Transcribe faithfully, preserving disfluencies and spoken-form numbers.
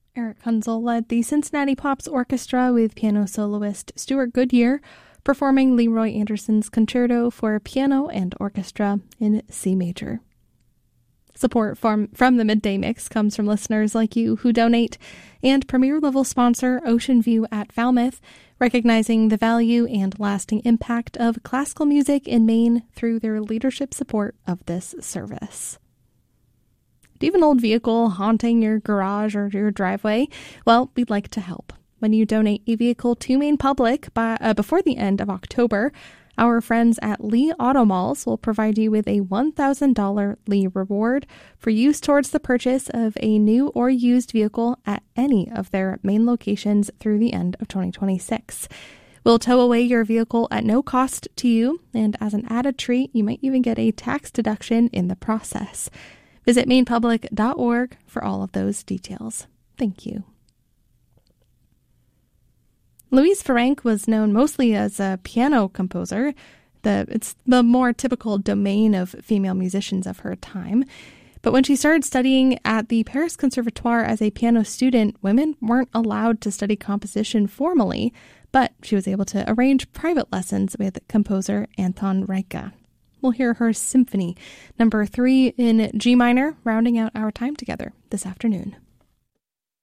Eric Hunzel led the Cincinnati Pops Orchestra with piano soloist Stuart Goodyear, performing Leroy Anderson's Concerto for Piano and Orchestra in C major. Support from, from the Midday Mix comes from listeners like you who donate, and premier-level sponsor Ocean View at Falmouth, recognizing the value and lasting impact of classical music in Maine through their leadership support of this service. Do you have an old vehicle haunting your garage or your driveway? Well, we'd like to help. When you donate a vehicle to Maine Public by, uh, before the end of October, our friends at Lee Auto Malls will provide you with a one thousand dollars Lee reward for use towards the purchase of a new or used vehicle at any of their Maine locations through the end of twenty twenty-six. We'll tow away your vehicle at no cost to you, and as an added treat, you might even get a tax deduction in the process. Visit maine public dot org for all of those details. Thank you. Louise Ferenc was known mostly as a piano composer. The, it's the more typical domain of female musicians of her time. But when she started studying at the Paris Conservatoire as a piano student, women weren't allowed to study composition formally, but she was able to arrange private lessons with composer Anton Reicha. We'll hear her Symphony, number three in G minor, rounding out our time together this afternoon.